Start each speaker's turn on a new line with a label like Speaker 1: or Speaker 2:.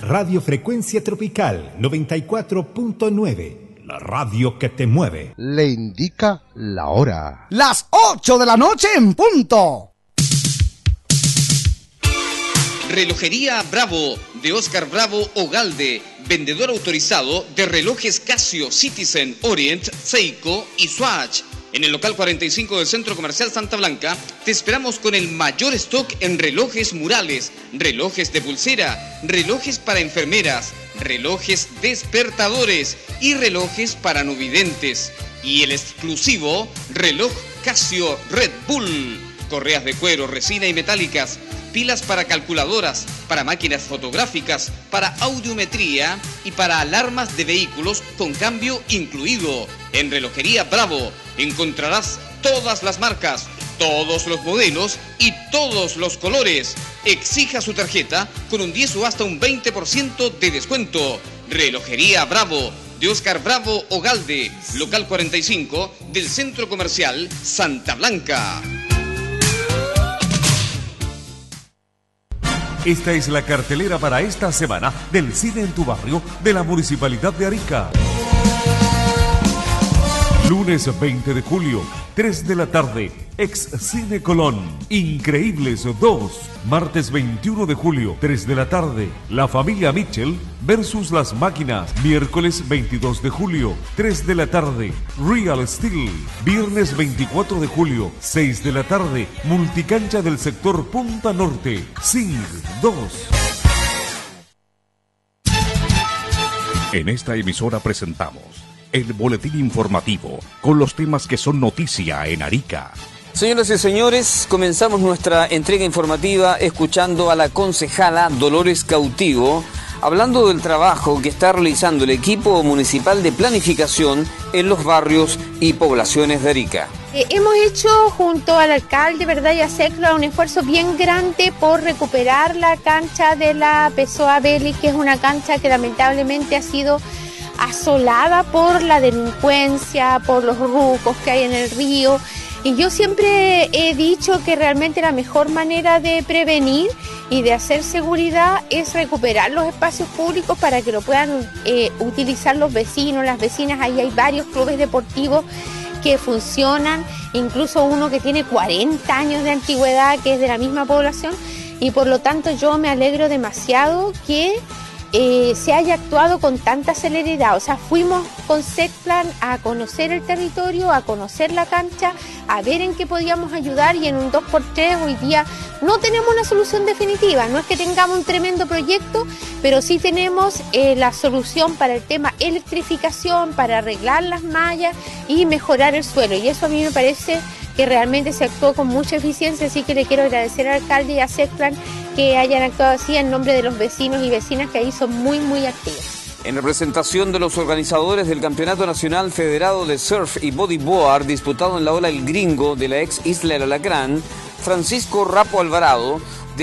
Speaker 1: Radio Frecuencia Tropical 94.9, la radio que te mueve.
Speaker 2: Le indica la hora.
Speaker 3: Las 8 de la noche en punto.
Speaker 4: Relojería Bravo, de Oscar Bravo Ogalde, vendedor autorizado de relojes Casio, Citizen, Orient, Seiko y Swatch. En el local 45 del Centro Comercial Santa Blanca, te esperamos con el mayor stock en relojes murales, relojes de pulsera, relojes para enfermeras, relojes despertadores y relojes para no videntes. Y el exclusivo reloj Casio Red Bull, correas de cuero, resina y metálicas, pilas para calculadoras, para máquinas fotográficas, para audiometría y para alarmas de vehículos con cambio incluido. En Relojería Bravo encontrarás todas las marcas, todos los modelos y todos los colores. Exija su tarjeta con un 10 o hasta un 20% de descuento. Relojería Bravo, de Oscar Bravo Ogalde, local 45 del Centro Comercial Santa Blanca.
Speaker 5: Esta es la cartelera para esta semana del cine en tu barrio de la Municipalidad de Arica. Lunes 20 de julio, 3 de la tarde, Ex Cine Colón, Increíbles 2. Martes 21 de julio, 3 de la tarde, La Familia Mitchell versus Las Máquinas. Miércoles 22 de julio, 3 de la tarde, Real Steel. Viernes 24 de julio, 6 de la tarde, Multicancha del sector Punta Norte, Sing 2.
Speaker 6: En esta emisora presentamos el boletín informativo con los temas que son noticia en Arica.
Speaker 7: Señoras y señores, comenzamos nuestra entrega informativa escuchando a la concejala Dolores Cautivo, hablando del trabajo que está realizando el equipo municipal de planificación en los barrios y poblaciones de Arica.
Speaker 8: Hemos hecho junto al alcalde, ¿verdad?, y a SECLA un esfuerzo bien grande por recuperar la cancha de la Pessoa Belli, que es una cancha que lamentablemente ha sido asolada por la delincuencia, por los rucos que hay en el río. Y yo siempre he dicho que realmente la mejor manera de prevenir y de hacer seguridad es recuperar los espacios públicos para que lo puedan utilizar los vecinos, las vecinas. Ahí hay varios clubes deportivos que funcionan, incluso uno que tiene 40 años de antigüedad, que es de la misma población, y por lo tanto yo me alegro demasiado que se haya actuado con tanta celeridad. O sea, fuimos con SECPLAN a conocer el territorio, a conocer la cancha, a ver en qué podíamos ayudar, y en un 2x3 hoy día no tenemos una solución definitiva. No es que tengamos un tremendo proyecto, pero sí tenemos la solución para el tema electrificación, para arreglar las mallas y mejorar el suelo, y eso a mí me parece que realmente se actuó con mucha eficiencia, así que le quiero agradecer al alcalde y a SECPLAN que hayan actuado así en nombre de los vecinos y vecinas que ahí son muy, muy activos.
Speaker 7: En representación de los organizadores del Campeonato Nacional Federado de Surf y Bodyboard disputado en la Ola El Gringo de la ex Isla del Alacrán, Francisco Rapo Alvarado